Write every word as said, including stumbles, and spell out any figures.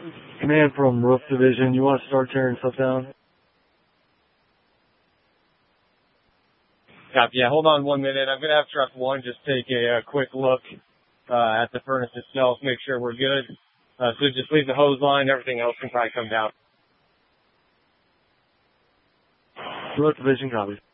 Command from Roof Division. You want to start tearing stuff down? Copy. Yeah, hold on one minute. I'm going to have truck one just take a, a quick look uh, at the furnace itself, make sure we're good. Uh, so just leave the hose line. Everything else can probably come down. Roof Division, copy.